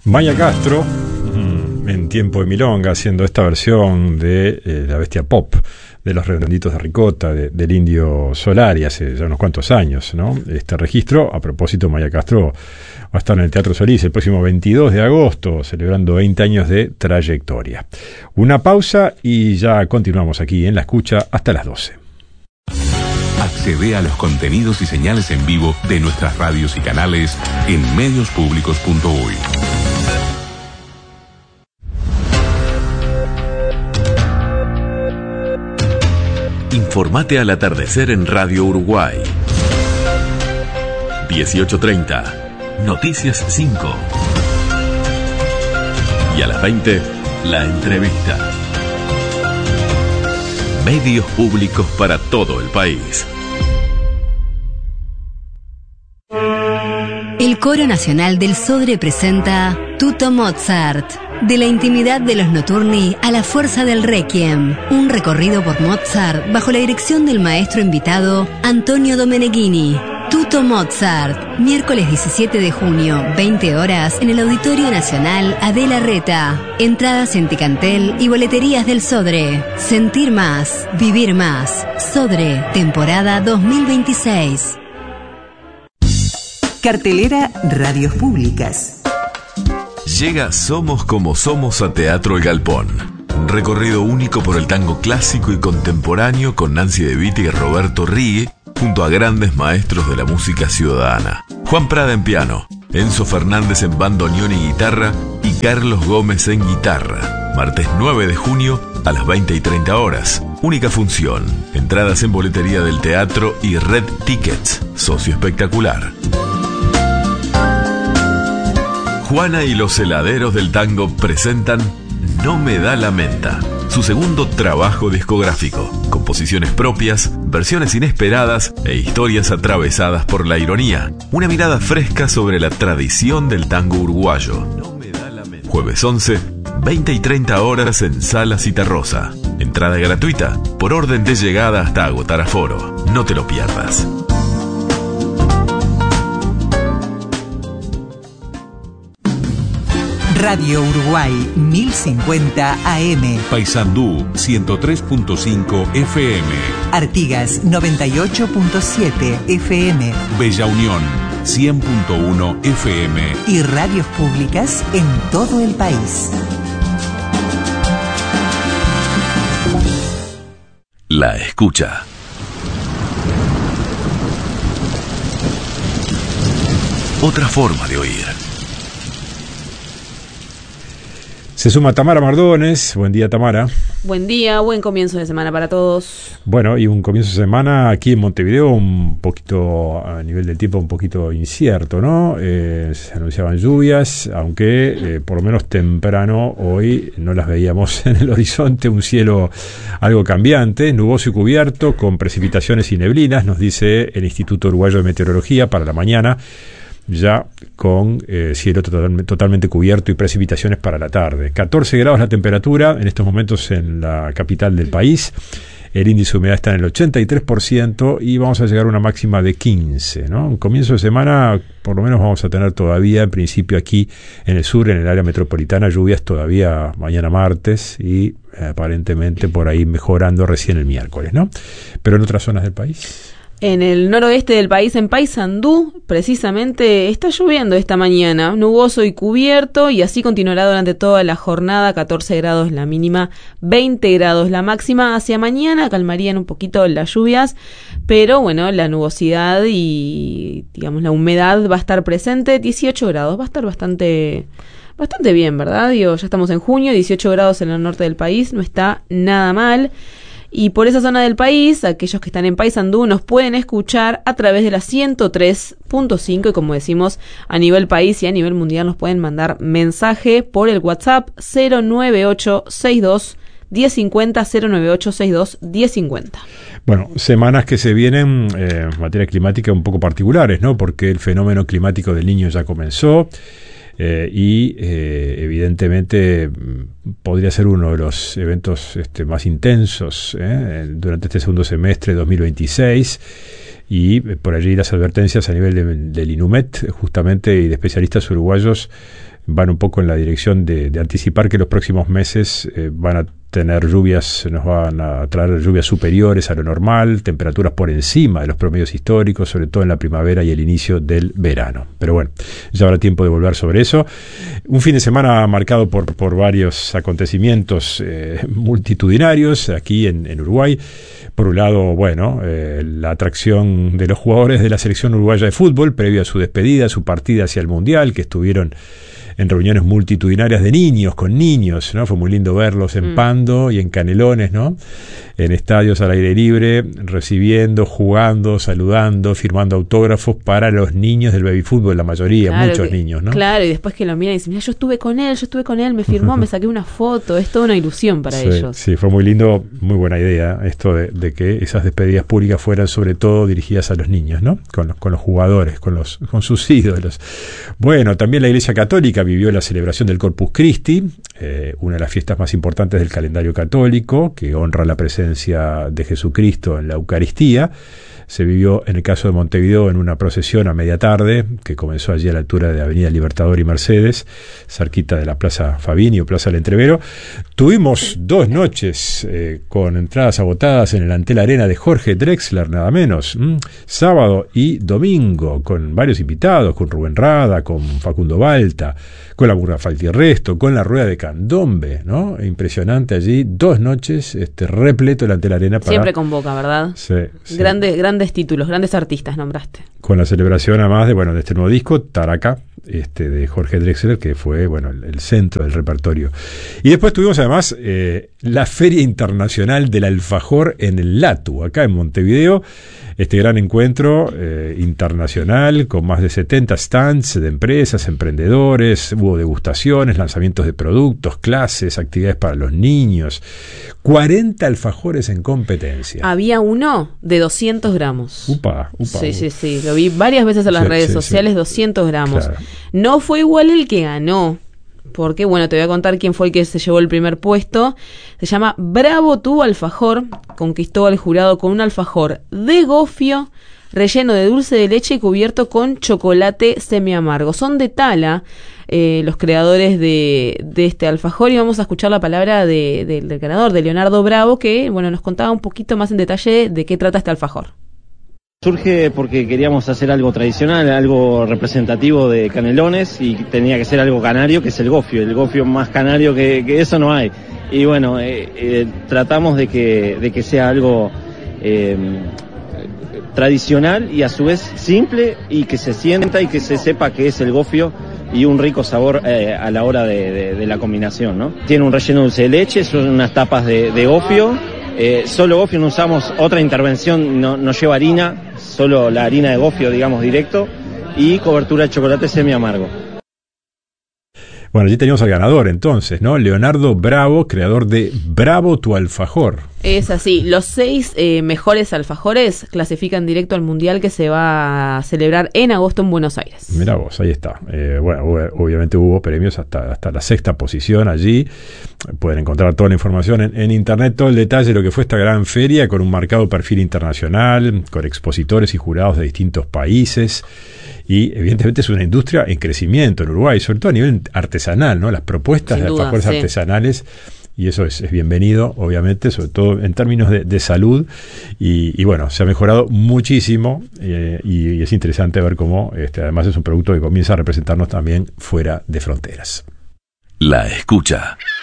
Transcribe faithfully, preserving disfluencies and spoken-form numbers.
Maya Castro, en Tiempo de Milonga, haciendo esta versión de eh, La Bestia Pop, de Los Redonditos de Ricota, de, del Indio Solari, hace ya unos cuantos años, ¿no? Este registro, a propósito, Maya Castro va a estar en el Teatro Solís el próximo veintidós de agosto, celebrando veinte años de trayectoria. Una pausa y ya continuamos aquí en La Escucha hasta las doce. Accede a los contenidos y señales en vivo de nuestras radios y canales en medios públicos punto uy. Informate al atardecer en Radio Uruguay. dieciocho treinta, Noticias cinco. Y a las veinte, La Entrevista. Medios públicos para todo el país. El Coro Nacional del Sodre presenta Tutto Mozart. De la intimidad de los notturni a la fuerza del requiem. Un recorrido por Mozart bajo la dirección del maestro invitado Antonio Domeneghini. Tutto Mozart, miércoles diecisiete de junio, veinte horas, en el Auditorio Nacional Adela Reta. Entradas en Ticantel y boleterías del Sodre. Sentir más, vivir más. Sodre, temporada dos mil veintiséis. Cartelera Radios Públicas. Llega Somos como Somos a Teatro El Galpón. Un recorrido único por el tango clásico y contemporáneo con Nancy De Vita y Roberto Righi, junto a grandes maestros de la música ciudadana. Juan Prada en piano, Enzo Fernández en bandoneón y guitarra y Carlos Gómez en guitarra. Martes nueve de junio a las veinte y treinta horas. Única función. Entradas en boletería del teatro y Red Tickets. Socio espectacular. Juana y los heladeros del tango presentan No me da la menta, su segundo trabajo discográfico. Composiciones propias, versiones inesperadas e historias atravesadas por la ironía. Una mirada fresca sobre la tradición del tango uruguayo. No me da la menta. Jueves once, veinte y treinta horas en Sala Citarrosa. Entrada gratuita, por orden de llegada hasta agotar aforo. No te lo pierdas. Radio Uruguay mil cincuenta A M. Paysandú ciento tres punto cinco F M. Artigas noventa y ocho punto siete F M. Bella Unión cien punto uno F M. Y radios públicas en todo el país. La Escucha. Otra forma de oír. Se suma Tamara Mardones. Buen día, Tamara. Buen día, buen comienzo de semana para todos. Bueno, y un comienzo de semana aquí en Montevideo un poquito, a nivel del tiempo, un poquito incierto, ¿no? Eh, se anunciaban lluvias, aunque eh, por lo menos temprano hoy no las veíamos en el horizonte, un cielo algo cambiante, nuboso y cubierto, con precipitaciones y neblinas, nos dice el Instituto Uruguayo de Meteorología para la mañana, ya con eh, cielo total, totalmente cubierto y precipitaciones para la tarde. catorce grados la temperatura en estos momentos en la capital del país. El índice de humedad está en el ochenta y tres por ciento y vamos a llegar a una máxima de quince, ¿no? Un comienzo de semana, por lo menos vamos a tener todavía, en principio aquí en el sur, en el área metropolitana, lluvias todavía mañana martes y eh, aparentemente por ahí mejorando recién el miércoles, ¿no? Pero en otras zonas del país... En el noroeste del país, en Paysandú, precisamente está lloviendo esta mañana, nuboso y cubierto, y así continuará durante toda la jornada. Catorce grados la mínima, veinte grados la máxima. Hacia mañana calmarían un poquito las lluvias, pero bueno, la nubosidad y digamos la humedad va a estar presente. dieciocho grados, va a estar bastante... Bastante bien, ¿verdad? Digo, ya estamos en junio, dieciocho grados en el norte del país, no está nada mal. Y por esa zona del país, aquellos que están en Paysandú nos pueden escuchar a través de la ciento tres punto cinco y como decimos, a nivel país y a nivel mundial nos pueden mandar mensaje por el WhatsApp cero nueve ocho seis dos diez cincuenta, cero nueve ocho seis dos diez cincuenta. Bueno, semanas que se vienen eh, en materia climática un poco particulares, ¿no? Porque el fenómeno climático del Niño ya comenzó. Eh, y eh, evidentemente podría ser uno de los eventos este, más intensos eh, durante este segundo semestre de dos mil veintiséis y eh, por allí las advertencias a nivel de, del INUMET, justamente, y de especialistas uruguayos van un poco en la dirección de, de anticipar que los próximos meses eh, van a tener lluvias, nos van a traer lluvias superiores a lo normal, temperaturas por encima de los promedios históricos, sobre todo en la primavera y el inicio del verano. Pero bueno, ya habrá tiempo de volver sobre eso. Un fin de semana marcado por, por varios acontecimientos eh, multitudinarios aquí en, en Uruguay. Por un lado, bueno, eh, la atracción de los jugadores de la selección uruguaya de fútbol previo a su despedida, su partida hacia el Mundial, que estuvieron en reuniones multitudinarias de niños, con niños, ¿no? Fue muy lindo verlos en mm. Pando y en Canelones, ¿no? En estadios al aire libre, recibiendo, jugando, saludando, firmando autógrafos para los niños del baby fútbol, la mayoría, claro, muchos que, niños, ¿no? Claro, y después que lo miran y dicen, mira, yo estuve con él, yo estuve con él, me firmó, me saqué una foto, es toda una ilusión para sí, ellos. Sí, fue muy lindo, muy buena idea esto de, de que esas despedidas públicas fueran sobre todo dirigidas a los niños, ¿no? Con los, con los jugadores, con los, con sus ídolos. Bueno, también la Iglesia Católica vivió la celebración del Corpus Christi, eh, una de las fiestas más importantes del calendario católico, que honra la presencia de Jesucristo en la Eucaristía. Se vivió en el caso de Montevideo en una procesión a media tarde, que comenzó allí a la altura de Avenida Libertador y Mercedes, cerquita de la Plaza Fabini o Plaza del Entrevero. Tuvimos dos noches eh, con entradas agotadas en el Antel Arena de Jorge Drexler, nada menos, ¿m? Sábado y domingo, con varios invitados, con Rubén Rada, con Facundo Balta, con la Burra Faltirresto, con la Rueda de Candombe, ¿no? Impresionante allí, dos noches, este, repleto el Antel Arena. Para... Siempre convoca, ¿verdad? Sí, sí. Grandes, grandes títulos, grandes artistas nombraste. Con la celebración además de, bueno, de este nuevo disco, Taraca, este, de Jorge Drexler, que fue, bueno, el, el centro del repertorio. Y después tuvimos además eh, la Feria Internacional del Alfajor en el Latu, acá en Montevideo, este gran encuentro eh, internacional con más de setenta stands de empresas, emprendedores, hubo degustaciones, lanzamientos de productos, clases, actividades para los niños, cuarenta alfajores en competencia. Había uno de doscientos gramos. Upa, upa. Sí, sí, sí, lo vi varias veces en las sí, redes sí, sociales, sí. doscientos gramos. Claro. No fue igual el que ganó, porque, bueno, te voy a contar quién fue el que se llevó el primer puesto. Se llama Bravo Tu Alfajor, conquistó al jurado con un alfajor de gofio, relleno de dulce de leche y cubierto con chocolate semiamargo. Son de Tala eh, los creadores de, de este alfajor, y vamos a escuchar la palabra de, de, del ganador, de Leonardo Bravo, que, bueno, nos contaba un poquito más en detalle de qué trata este alfajor. Surge porque queríamos hacer algo tradicional, algo representativo de Canelones, y tenía que ser algo canario, que es el gofio. El gofio más canario que, que eso no hay. Y bueno, eh, eh, tratamos de que, de que sea algo eh, tradicional y a su vez simple, y que se sienta y que se sepa que es el gofio, y un rico sabor eh, a la hora de, de, de la combinación, ¿no? Tiene un relleno dulce de leche, son unas tapas de, de gofio. Eh, solo gofio, no usamos otra intervención, no, no lleva harina, solo la harina de gofio, digamos, directo, y cobertura de chocolate semi amargo. Bueno, allí teníamos al ganador entonces, ¿no? Leonardo Bravo, creador de Bravo Tu Alfajor. Es así, los seis eh, mejores alfajores clasifican directo al Mundial, que se va a celebrar en agosto en Buenos Aires. Mirá vos, ahí está. Eh, bueno, obviamente hubo premios hasta, hasta la sexta posición allí. Pueden encontrar toda la información en, en internet, todo el detalle de lo que fue esta gran feria, con un marcado perfil internacional, con expositores y jurados de distintos países. Y evidentemente es una industria en crecimiento en Uruguay, sobre todo a nivel artesanal, ¿no? Las propuestas Sin de duda, alfajores sí. artesanales, y eso es, es bienvenido, obviamente, sobre todo en términos de, de salud, y, y bueno, se ha mejorado muchísimo, eh, y, y es interesante ver cómo este, además es un producto que comienza a representarnos también fuera de fronteras. La escucha.